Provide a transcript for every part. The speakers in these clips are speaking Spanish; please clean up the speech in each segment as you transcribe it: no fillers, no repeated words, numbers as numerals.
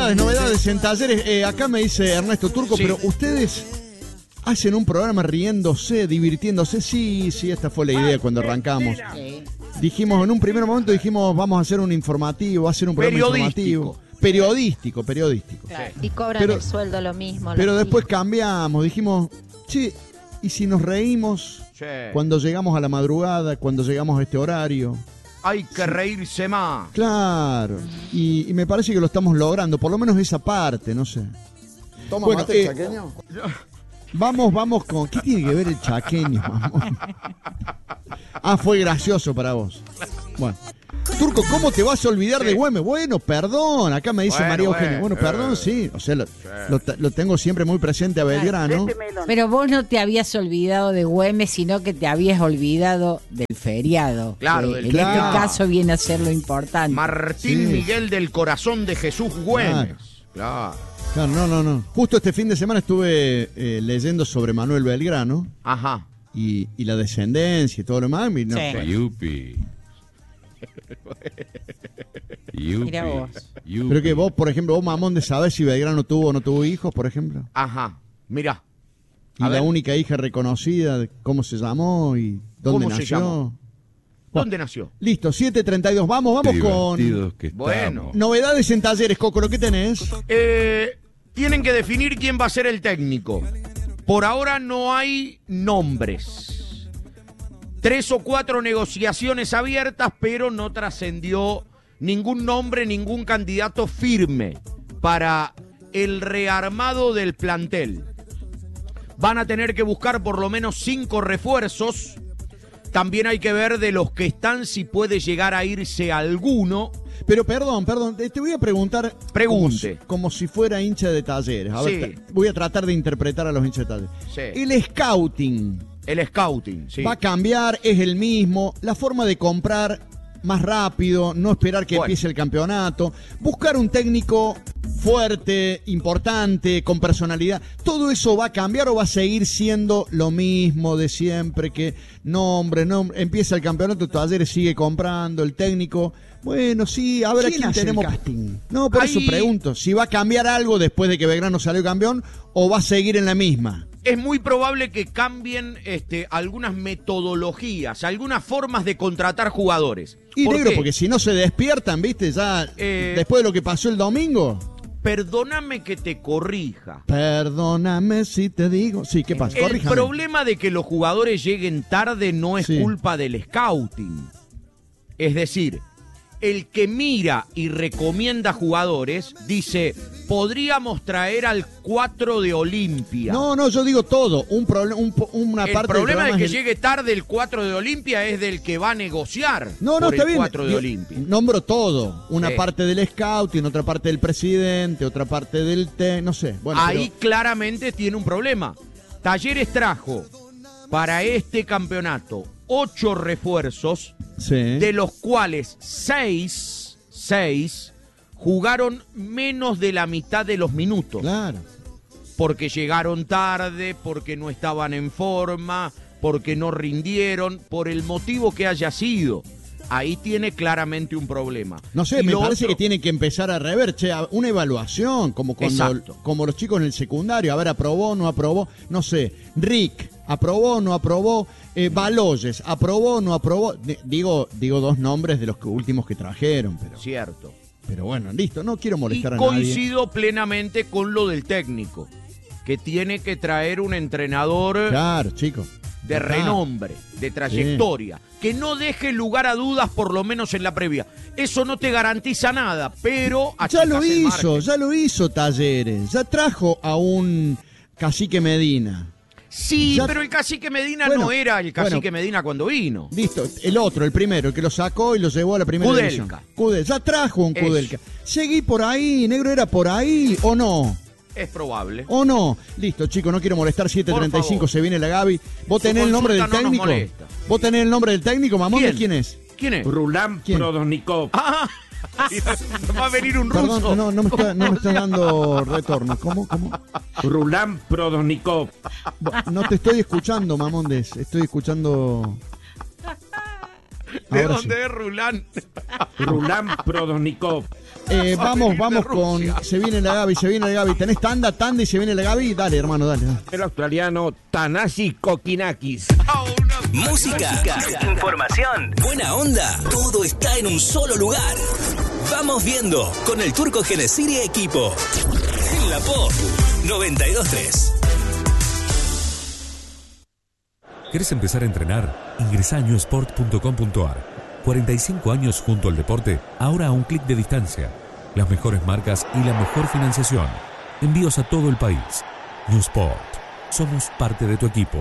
novedades en Talleres. Acá me dice Ernesto Turco, pero ustedes hacen un programa riéndose, divirtiéndose. Sí, esta fue la idea cuando arrancamos. Sí. Dijimos, en un primer momento vamos a hacer un informativo, hacer un programa informativo. Periodístico. Claro. Y cobran el sueldo lo mismo. Pero después cambiamos, dijimos, che, ¿y si nos reímos cuando llegamos a la madrugada, cuando llegamos a este horario? Hay que reírse más. Claro, y me parece que lo estamos logrando, por lo menos esa parte, no sé. ¿Toma mate chaqueño? Vamos con... ¿Qué tiene que ver el chaqueño, mamón? Fue gracioso para vos. Bueno. Turco, ¿cómo te vas a olvidar de Güemes? Bueno, perdón, acá me dice María Eugenia. Bueno, perdón, sí. O sea, lo tengo siempre muy presente a Belgrano. Pero vos no te habías olvidado de Güemes, sino que te habías olvidado del feriado. Claro, en este caso viene a ser lo importante. Martín Miguel del Corazón de Jesús Güemes. Claro. No. Justo este fin de semana estuve leyendo sobre Manuel Belgrano. Ajá. Y la descendencia y todo lo demás. Yupi. Mira vos. Pero que vos, por ejemplo, vos, mamón, ¿sabés si Belgrano tuvo o no tuvo hijos, por ejemplo? Ajá, mirá. Y la única hija reconocida, ¿cómo se llamó y dónde nació? ¿Dónde nació? Listo, 7:32. Vamos con... Bueno. Novedades en Talleres, Coco, ¿qué tenés? Tienen que definir quién va a ser el técnico. Por ahora no hay nombres. 3 o 4 negociaciones abiertas, pero no trascendió ningún nombre, ningún candidato firme para el rearmado del plantel. Van a tener que buscar por lo menos 5 refuerzos. También hay que ver de los que están si puede llegar a irse alguno. Pero perdón, te voy a preguntar. Pregunte. Como si fuera hincha de Talleres. A ver, voy a tratar de interpretar a los hinchas de Talleres. Sí. El scouting. Sí. Va a cambiar, es el mismo. La forma de comprar más rápido, no esperar que empiece el campeonato. Buscar un técnico fuerte, importante, con personalidad. ¿Todo eso va a cambiar o va a seguir siendo lo mismo de siempre? Que nombre, empieza el campeonato, Talleres sigue comprando, el técnico... Bueno, sí, a ver, ¿quién tenemos? Casting? No, por eso pregunto, si va a cambiar algo después de que Belgrano salió campeón o va a seguir en la misma. Es muy probable que cambien algunas metodologías, algunas formas de contratar jugadores. Y negro, porque si no se despiertan, ¿viste? Ya después de lo que pasó el domingo. Perdóname que te corrija. Perdóname si te digo. Sí, ¿qué pasa? El problema de que los jugadores lleguen tarde no es culpa del scouting. Es decir, el que mira y recomienda jugadores dice, podríamos traer al 4 de Olimpia. No, yo digo todo. Una parte el problema de que llegue tarde el 4 de Olimpia es del que va a negociar por el 4 de Olimpia. Nombro todo. Una parte del scouting, otra parte del presidente, otra parte del no sé. Bueno, ahí claramente tiene un problema. Talleres trajo para este campeonato 8 refuerzos, de los cuales 6 jugaron menos de la mitad de los minutos. Claro. Porque llegaron tarde, porque no estaban en forma, porque no rindieron, por el motivo que haya sido. Ahí tiene claramente un problema. No sé, me parece que tiene que empezar a rever, una evaluación, como los chicos en el secundario, a ver, aprobó, no aprobó, no sé, Rick, aprobó, no aprobó, Baloyes, aprobó, no aprobó, digo 2 nombres de los últimos que trajeron, pero... Cierto. Pero bueno, listo, no quiero molestar a nadie. nadie. Coincido plenamente con lo del técnico, que tiene que traer un entrenador... Claro, chico. De renombre, de trayectoria, que no deje lugar a dudas por lo menos en la previa. Eso no te garantiza nada, pero... Ya lo hizo Talleres, ya trajo a un Cacique Medina. Sí, pero el Cacique Medina no era el Cacique Medina cuando vino. Listo, el primero, el que lo sacó y lo llevó a la primera división. Kudelka, ya trajo un Kudelka. Seguí por ahí, negro, ¿era por ahí o no? Es probable. ¿O no? Listo, chicos, no quiero molestar. 7:35, se viene la Gaby. ¿Vos tenés el nombre del técnico? ¿Vos tenés el nombre del técnico, mamón? ¿Quién es? ¿Quién es? Rulán Prodosnikov. Va a venir un ruso. Perdón, no me está dando retorno. ¿Cómo? Rulán Prodosnikov. No te estoy escuchando, mamón. Estoy escuchando... ¿De Ahora dónde sí. es Rulán? Rulán Prodornikov. Vamos con... Se viene la Gaby. ¿Tenés tanda y se viene la Gaby? Dale, hermano, dale. El australiano Tanasi Kokinakis. Música, información, buena onda, todo está en un solo lugar. Vamos viendo con el Turco Genesir y equipo. En la Pop 92.3. ¿Querés empezar a entrenar? Ingresá a newsport.com.ar. 45 años junto al deporte, ahora a un clic de distancia. Las mejores marcas y la mejor financiación. Envíos a todo el país. Newsport. Somos parte de tu equipo.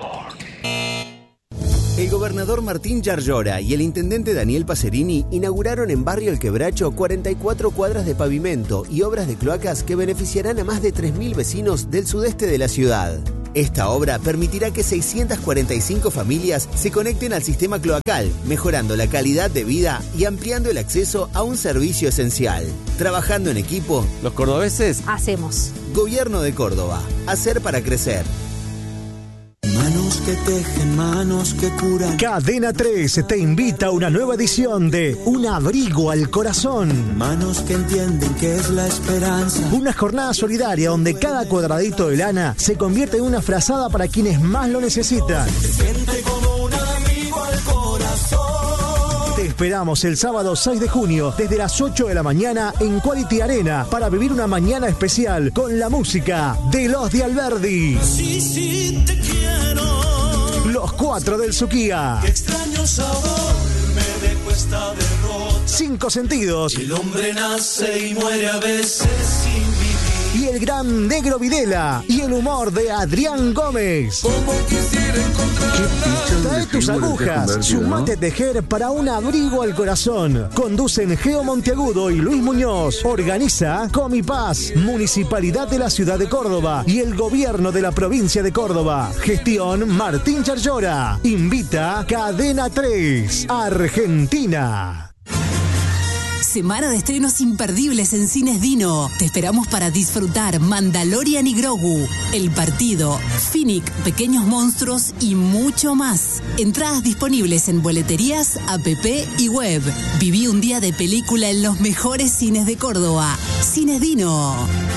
El gobernador Martín Yarlora y el intendente Daniel Pacerini inauguraron en Barrio El Quebracho 44 cuadras de pavimento y obras de cloacas que beneficiarán a más de 3.000 vecinos del sudeste de la ciudad. Esta obra permitirá que 645 familias se conecten al sistema cloacal, mejorando la calidad de vida y ampliando el acceso a un servicio esencial. Trabajando en equipo, los cordobeses Hacemos. Gobierno de Córdoba. Hacer para crecer. Manos que tejen, manos que curan. Cadena 3 te invita a una nueva edición de Un abrigo al corazón. Manos que entienden que es la esperanza. Una jornada solidaria donde cada cuadradito de lana se convierte en una frazada para quienes más lo necesitan. Siente como un abrigo al corazón. Te esperamos el sábado 6 de junio desde las 8 de la mañana en Quality Arena para vivir una mañana especial con la música de Los de Alberdi. Sí, sí, te quiero. Los 4 del Suquía. Qué extraño sabor me dejó esta derrota. 5 sentidos. El hombre nace y muere a veces sin vivir. Y el gran Negro Videla y el humor de Adrián Gómez. Como quisiera encontrarla. Trae tus agujas, sumate a tejer para un abrigo al corazón. Conducen Geo Monteagudo y Luis Muñoz. Organiza Comipaz, Municipalidad de la Ciudad de Córdoba y el Gobierno de la Provincia de Córdoba. Gestión Martín Yarlora. Invita Cadena 3, Argentina. Semana de estrenos imperdibles en Cines Dino. Te esperamos para disfrutar Mandalorian y Grogu, El Partido, Finnick, Pequeños Monstruos y mucho más. Entradas disponibles en boleterías, app y web. Viví un día de película en los mejores cines de Córdoba. Cines Dino.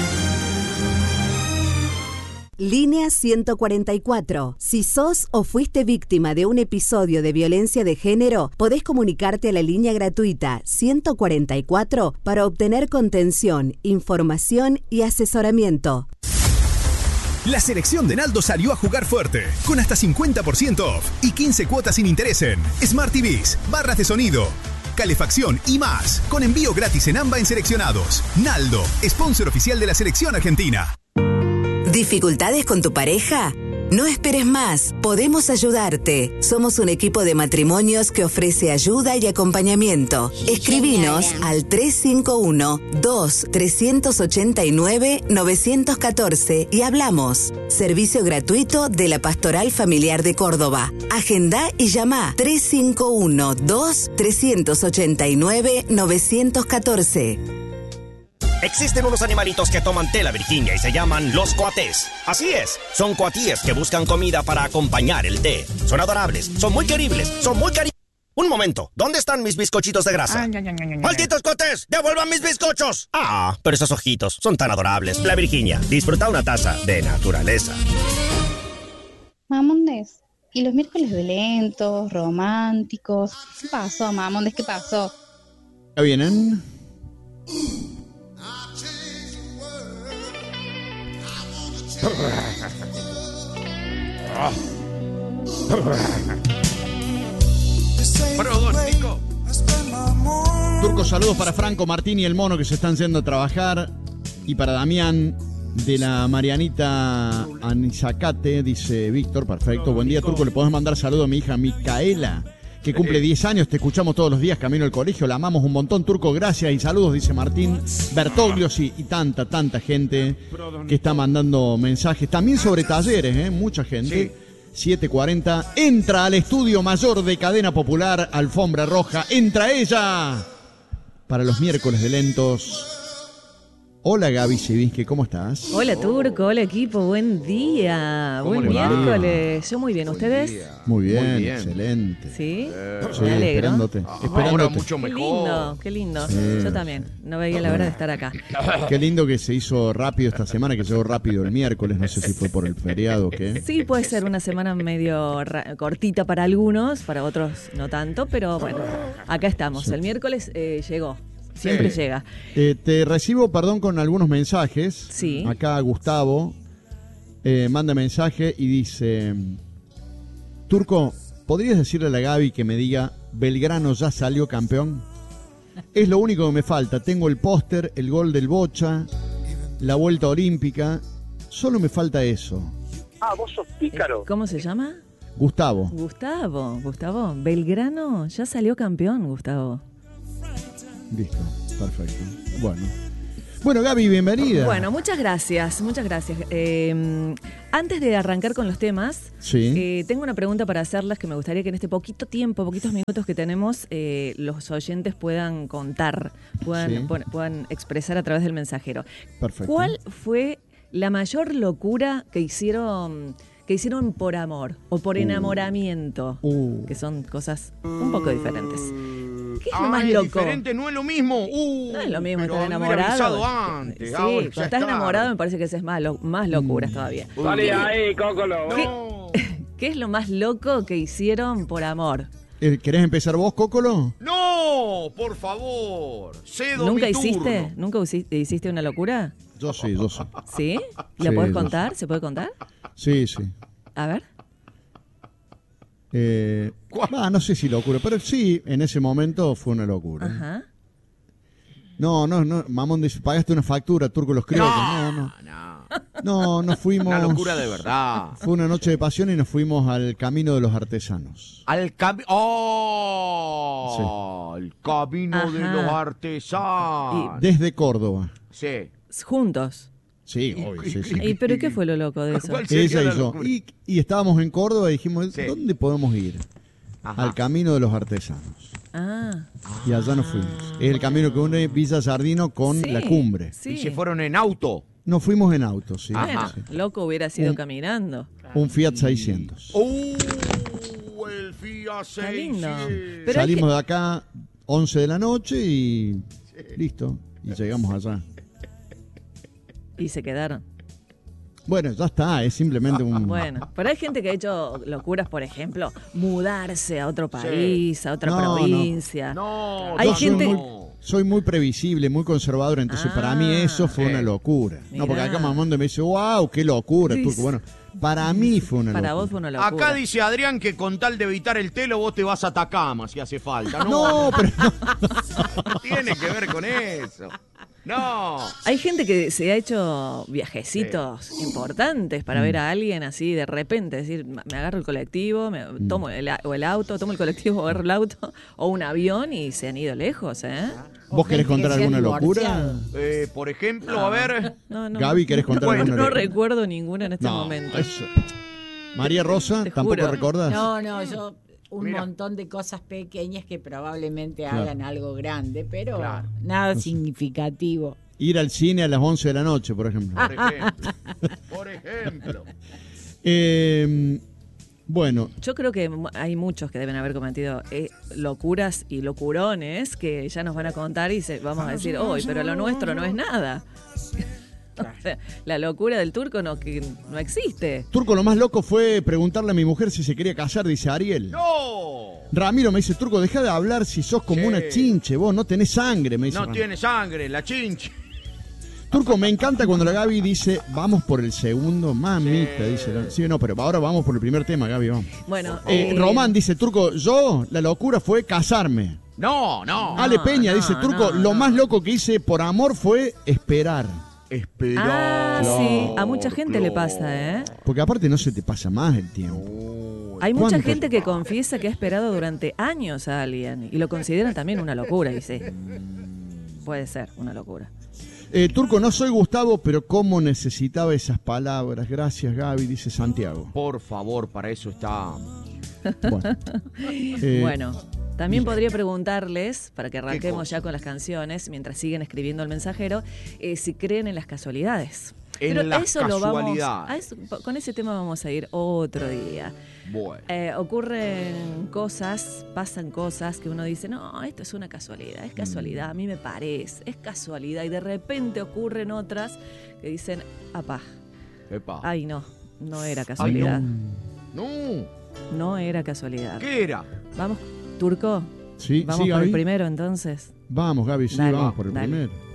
Línea 144. Si sos o fuiste víctima de un episodio de violencia de género, podés comunicarte a la línea gratuita 144 para obtener contención, información y asesoramiento. La selección de Naldo salió a jugar fuerte, con hasta 50% off y 15 cuotas sin interés en Smart TVs, barras de sonido, calefacción y más, con envío gratis en AMBA en seleccionados. Naldo, sponsor oficial de la selección argentina. ¿Dificultades con tu pareja? No esperes más, podemos ayudarte. Somos un equipo de matrimonios que ofrece ayuda y acompañamiento. Escribinos al 351-2389-914 y hablamos. Servicio gratuito de la Pastoral Familiar de Córdoba. Agenda y llama 351-2389-914. Existen unos animalitos que toman tela, Virginia, y se llaman los coatés. Así es, son coatíes que buscan comida para acompañar el té. Son adorables, son muy queribles, son muy cariñosos. Un momento, ¿dónde están mis bizcochitos de grasa? ¡Malditos coatés! ¡Devuelvan mis bizcochos! Ah, pero esos ojitos son tan adorables. La Virginia, disfruta una taza de naturaleza. Mamondes, ¿y los miércoles violentos, románticos? ¿Qué pasó, Mamondes? ¿Qué pasó? ¿Ya vienen? Turco, saludos para Franco, Martín y el Mono que se están yendo a trabajar. Y para Damián de la Marianita Anizacate, dice Víctor, perfecto. Buen día, Turco, le podés mandar saludo a mi hija Micaela, que cumple 10 años, te escuchamos todos los días camino al colegio, la amamos un montón, Turco, gracias y saludos, dice Martín Bertoglios y tanta gente que está mandando mensajes, también sobre talleres, mucha gente. Sí. 7:40, entra al estudio mayor de Cadena Popular, Alfombra Roja, entra ella para los miércoles de lentos. Hola Gaby Sivinsky, ¿cómo estás? Hola Turco, hola equipo, buen día, buen miércoles. Yo muy bien, ¿ustedes? Muy bien, excelente. ¿Sí? Sí, Me alegro. esperándote. Ahora mucho Qué mejor. lindo, qué lindo. Sí. Yo también, no veía la hora de estar acá. Qué lindo que se hizo rápido esta semana, que llegó rápido el miércoles, no sé si fue por el feriado o qué. Sí, puede ser una semana medio cortita para algunos, para otros no tanto, pero bueno, acá estamos. El miércoles llegó. Siempre llega. Te recibo, perdón, con algunos mensajes. Sí. Acá Gustavo manda mensaje y dice: Turco, ¿podrías decirle a la Gaby que me diga Belgrano ya salió campeón? Es lo único que me falta. Tengo el póster, el gol del Bocha, la vuelta olímpica. Solo me falta eso. Ah, vos sos pícaro. ¿Cómo se llama? Gustavo. Gustavo. Belgrano ya salió campeón, Gustavo. Listo, perfecto. Bueno, Gaby, bienvenida. Bueno, muchas gracias. Antes de arrancar con los temas, sí. Tengo una pregunta para hacerlas que me gustaría que en este poquitos minutos que tenemos, los oyentes puedan contar, puedan expresar a través del mensajero. Perfecto. ¿Cuál fue la mayor locura que hicieron por amor o por enamoramiento? Que son cosas un poco diferentes. ¿Qué es lo más loco? Diferente, no es lo mismo. No es lo mismo pero estar me hubiera enamorado. avisado antes. Sí, Ahora cuando ya estás está. enamorado me parece que eso es más locuras todavía. Dale ahí, Cócolo. ¿Qué es lo más loco que hicieron por amor? ¿Querés empezar vos, Cócolo? No, por favor. Cedo ¿Nunca mi turno. hiciste una locura? Yo sí. ¿Sí? ¿La Sí, podés yo contar? ¿Se puede contar? Sí. A ver. No sé si locura, pero sí, en ese momento fue una locura. Ajá. No, mamón dice, pagaste una factura, Turco, los criollos. No, nos fuimos. Una locura de verdad. Fue una noche de pasión y nos fuimos al Camino de los Artesanos. El Camino de los Artesanos. Desde Córdoba. Sí. ¿Juntos? Sí, obvio, sí. ¿Pero qué fue lo loco de eso? Ella hizo. Y estábamos en Córdoba y dijimos, ¿dónde podemos ir? Al Camino de los Artesanos. Y allá nos fuimos. Es el camino que une Villa Sardino con la cumbre. ¿Y se fueron en auto? Nos fuimos en auto, sí. Bueno, loco hubiera sido caminando. Un Fiat 600. El Fiat 600. Salimos de acá 11 de la noche y listo. Y llegamos allá. Y se quedaron. Bueno, ya está, es simplemente un... Bueno, pero hay gente que ha hecho locuras, por ejemplo, mudarse a otro país, a otra provincia. Hay gente... Soy muy previsible, muy conservador, entonces para mí eso fue una locura. Mirá. No, porque acá Mamondo me dice, wow, qué locura, Turco. Bueno, para mí fue una locura. Para vos fue una locura. Acá dice Adrián que con tal de evitar el telo vos te vas a Atacama si hace falta. No, pero no tiene que ver con eso. No. Hay gente que se ha hecho viajecitos importantes para ver a alguien así de repente, es decir, me agarro el colectivo, tomo el auto, tomo el colectivo, agarro el auto o un avión y se han ido lejos, ¿eh? ¿Vos querés contar alguna locura? Por ejemplo, a ver. No. Gaby, ¿querés contar alguna locura? No recuerdo ninguna en este momento. Eso. María Rosa, ¿tampoco recordás? No, yo un montón de cosas pequeñas que probablemente hagan algo grande, pero nada significativo. Ir al cine a las 11 de la noche, por ejemplo. Por ejemplo. Bueno. Yo creo que hay muchos que deben haber cometido locuras y locurones que ya nos van a contar y vamos a decir, pero lo nuestro no es nada. O sea, la locura del Turco no existe. Turco, lo más loco fue preguntarle a mi mujer si se quería casar, dice Ariel. ¡No! Ramiro me dice, Turco, deja de hablar si sos como una chinche, vos no tenés sangre, me dice. No tiene sangre, la chinche. Turco, me encanta cuando la Gaby dice, vamos por el segundo, mamita, dice. Sí, no, pero ahora vamos por el primer tema, Gaby, vamos. Bueno, Román dice, Turco, la locura fue casarme. No. Ale Peña dice, Turco, lo más loco que hice por amor fue esperar. Sí, a mucha gente le pasa, ¿eh? Porque aparte no se te pasa más el tiempo. Hay mucha gente que confiesa que ha esperado durante años a alguien y lo consideran también una locura, dice. Puede ser una locura. Turco, no soy Gustavo, pero cómo necesitaba esas palabras. Gracias, Gaby, dice Santiago. Por favor, para eso está. Bueno. También podría preguntarles, para que arranquemos ya con las canciones, mientras siguen escribiendo el mensajero, si creen en las casualidades. Pero eso casualidades. Con ese tema vamos a ir otro día. Bueno. Ocurren cosas, pasan cosas que uno dice, no, esto es una casualidad, es casualidad, a mí me parece, es casualidad. Y de repente ocurren otras que dicen, apá, ay no era casualidad. Ay, no era casualidad. ¿Qué era? Vamos, Turco. Sí, vamos por Gaby. El primero entonces. Vamos, Gaby, sí, dale, vamos por el dale. primero.